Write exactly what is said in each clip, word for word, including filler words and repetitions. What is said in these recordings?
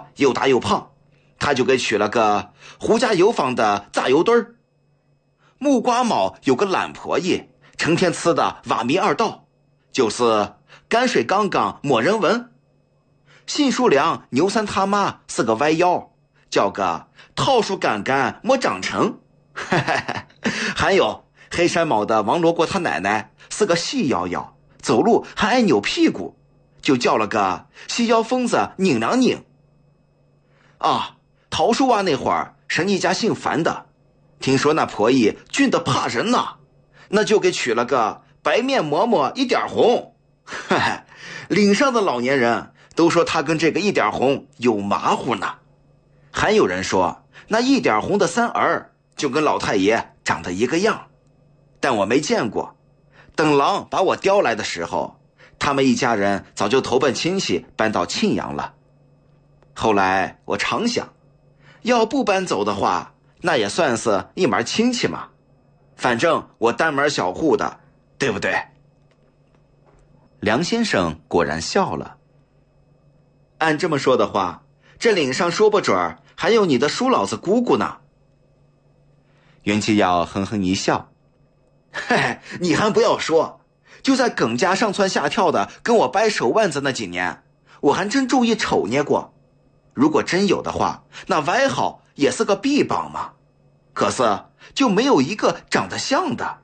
又大又胖，他就给取了个胡家油坊的榨油墩儿。木瓜卯有个懒婆姨，成天呲的瓦糜二道，就是泔水缸缸没人闻。信叔良牛三他妈是个歪腰，叫个套树杆杆没长成。还有黑山卯的王罗锅他奶奶是个细腰腰，走路还爱扭屁股，就叫了个细腰疯子拧两拧。啊，桃树洼那会儿是一家姓樊的，听说那婆姨俊得怕人呐，那就给取了个白面馍馍一点红。岭上的老年人都说他跟这个一点红有马虎呢。还有人说那一点红的三儿就跟老太爷长得一个样，但我没见过。等郎把我叼来的时候，他们一家人早就投奔亲戚搬到沁阳了。后来我常想，要不搬走的话，那也算是一门亲戚嘛，反正我单门小户的，对不对？梁先生果然笑了。按这么说的话，这岭上说不准还有你的叔老子姑姑呢。袁继耀哼哼一笑，嘿嘿，你还不要说，就在耿家上蹿下跳的跟我掰手腕子那几年，我还真注意瞅捏过。如果真有的话，那歪好也是个臂膀嘛，可是就没有一个长得像的。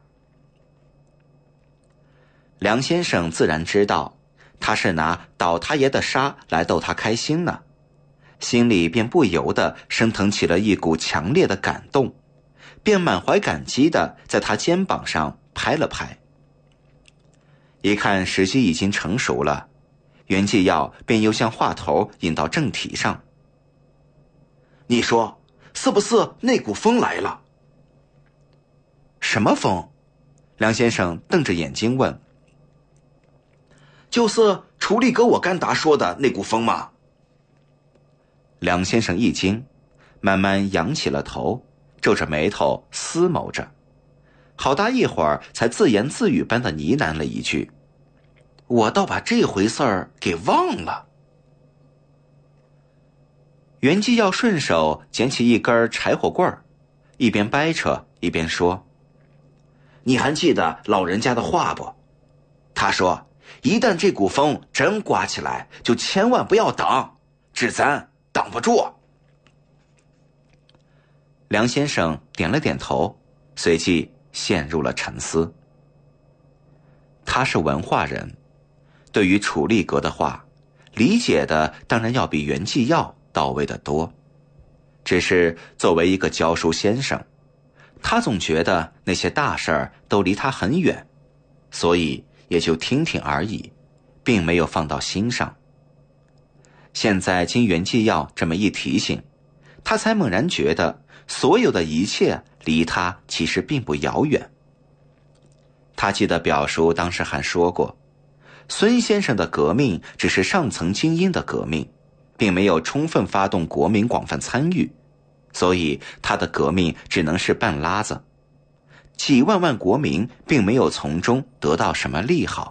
梁先生自然知道他是拿倒他爷的杀来逗他开心呢，心里便不由得升腾起了一股强烈的感动，便满怀感激地在他肩膀上拍了拍。一看时机已经成熟了，袁继耀便又将话头引到正题上。你说是不是那股风来了？什么风？梁先生瞪着眼睛问。就是楚力哥我干达说的那股风嘛。梁先生一惊，慢慢扬起了头，皱着眉头思谋着，好大一会儿才自言自语般的呢喃了一句：我倒把这回事儿给忘了。袁继耀顺手捡起一根柴火棍儿，一边掰扯一边说：你还记得老人家的话不？他说一旦这股风真刮起来，就千万不要挡，只咱挡不住。梁先生点了点头，随即陷入了沉思。他是文化人，对于楚力格的话，理解的当然要比袁继耀到位得多。只是作为一个教书先生，他总觉得那些大事儿都离他很远，所以也就听听而已，并没有放到心上。现在经袁继耀这么一提醒，他才猛然觉得所有的一切离他其实并不遥远。他记得表叔当时还说过，孙先生的革命只是上层精英的革命，并没有充分发动国民广泛参与，所以他的革命只能是半拉子，几万万国民并没有从中得到什么利好。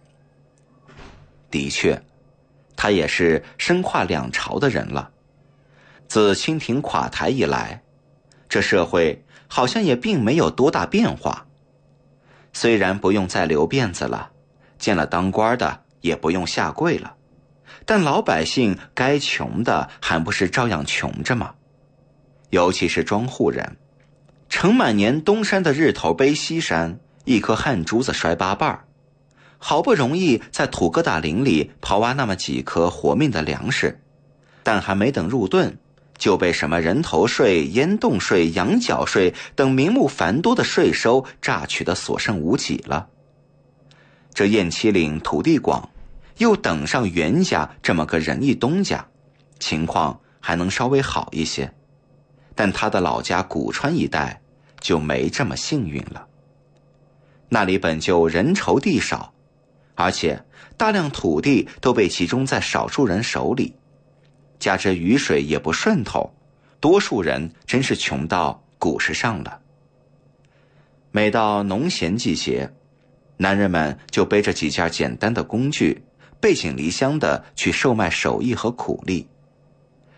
的确，他也是身跨两朝的人了。自清廷垮台以来，这社会好像也并没有多大变化。虽然不用再留辫子了，见了当官的也不用下跪了，但老百姓该穷的还不是照样穷着吗？尤其是庄户人，承满年东山的日头背西山，一颗汗珠子摔八瓣儿，好不容易在土疙瘩林里刨挖那么几颗活命的粮食，但还没等入顿，就被什么人头税、烟洞税、羊角税等名目繁多的税收榨取得所剩无几了。这雁栖岭土地广，又等上袁家这么个仁义东家，情况还能稍微好一些，但他的老家古川一带就没这么幸运了。那里本就人稠地少，而且大量土地都被集中在少数人手里，加之雨水也不顺透，多数人真是穷到骨实上了。每到农闲季节，男人们就背着几件简单的工具，背井离乡的去售卖手艺和苦力。